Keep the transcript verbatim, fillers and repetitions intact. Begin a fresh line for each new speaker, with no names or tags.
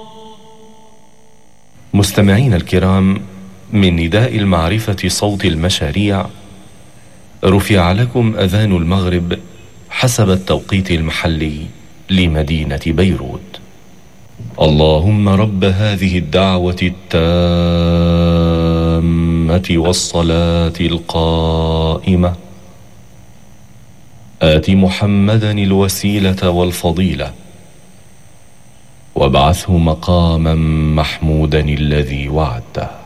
مستمعين الكرام، من نداء المعرفة صوت المشاريع رفع لكم أذان المغرب حسب التوقيت المحلي لمدينة بيروت. اللهم رب هذه الدعوة التامة والصلاة القائمة آت محمدا الوسيلة والفضيلة وابعثه مقاما محمودا الذي وعدته.